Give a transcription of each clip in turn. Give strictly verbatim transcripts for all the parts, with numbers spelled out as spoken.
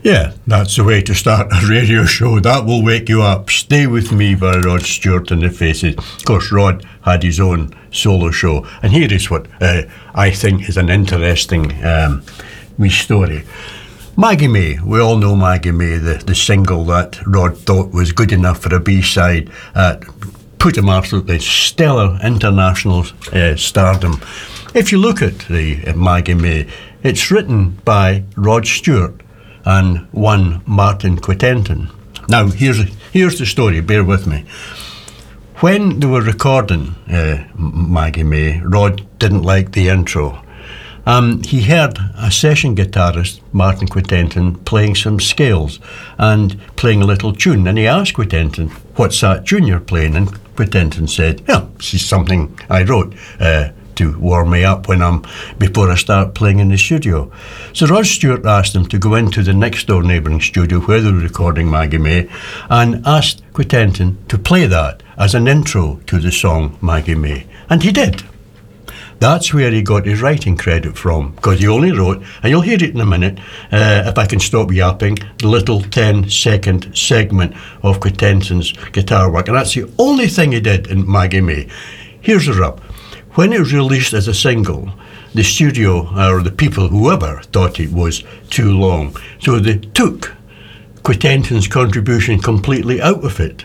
Yeah, that's the way to start a radio show. That will wake you up. Stay With Me by Rod Stewart and the Faces. Of course, Rod had his own solo show. And here is what uh, I think is an interesting um, wee story. Maggie May, we all know Maggie May, the, the single that Rod thought was good enough for a B-side, uh, put him absolutely stellar international uh, stardom. If you look at the uh, Maggie May, it's written by Rod Stewart and one Martin Quittenton. Now, here's here's the story, bear with me. When they were recording uh, Maggie May, Rod didn't like the intro. Um, he heard a session guitarist, Martin Quittenton, playing some scales and playing a little tune, and he asked Quittenton, "What's that tune you're playing?" And Quittenton said, "Yeah, this is something I wrote uh, to warm me up when I'm before I start playing in the studio." So Rod Stewart asked him to go into the next door neighbouring studio where they were recording Maggie May and asked Quittenton to play that as an intro to the song Maggie May. And he did. That's where he got his writing credit from, because he only wrote, and you'll hear it in a minute, uh, if I can stop yapping, the little ten second segment of Quittenton's guitar work. And that's the only thing he did in Maggie May. Here's the rub. When it was released as a single, the studio, or the people, whoever, thought it was too long. So they took Quittenton's contribution completely out of it.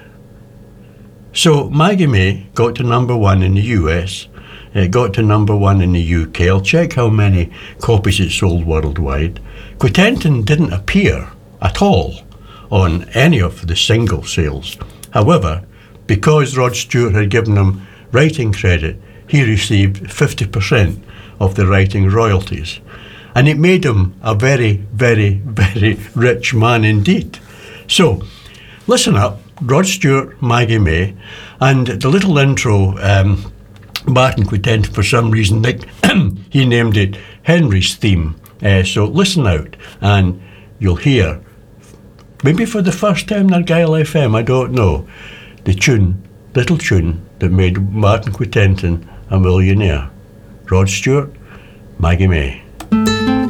So Maggie May got to number one in the U S, it got to number one in the U K. I'll check how many copies it sold worldwide. Quittenton didn't appear at all on any of the single sales. However, because Rod Stewart had given him writing credit, he received fifty percent of the writing royalties. And it made him a very, very, very rich man indeed. So, listen up, Rod Stewart, Maggie May, and the little intro, um, Martin Quittenton, for some reason, like, he named it Henry's Theme. Uh, so listen out, and you'll hear, maybe for the first time in Argyll F M, I don't know, the tune, little tune that made Martin Quittenton a millionaire. Rod Stewart, Maggie May.